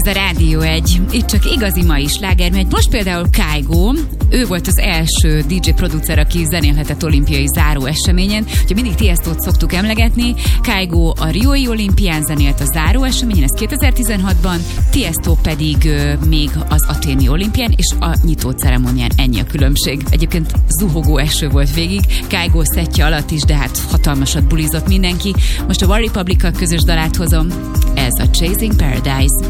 Ez a Rádió 1. Itt csak igazi mai sláger megy. Most például Kygo, ő volt az első DJ producer, aki zenélhetett olimpiai záró eseményen. Ugye mindig Tiestót szoktuk emlegetni. Kygo a Riói olimpián zenélt a záró eseményen, ez 2016-ban, Tiestó pedig még az athéni olimpián és a nyitó ceremónián. Ennyi a különbség. Egyébként zuhogó eső volt végig, Kygo szettje alatt is, de hát hatalmasat bulizott mindenki. Most a One Republic-kal közös dalát hozom. Ez a Chasing Paradise.